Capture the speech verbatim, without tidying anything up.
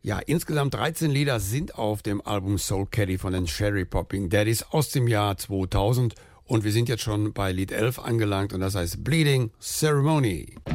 Ja, insgesamt dreizehn Lieder sind auf dem Album Soul Caddy von den Cherry Popping Daddies aus dem Jahr zweitausend. Und wir sind jetzt schon bei Lied elf angelangt und das heißt Bleeding Ceremony.